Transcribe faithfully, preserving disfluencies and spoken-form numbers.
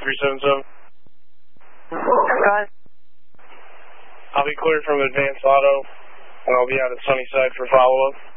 three seven seven. Go ahead. I'll be cleared from Advanced Auto, and I'll be out at Sunnyside for follow-up.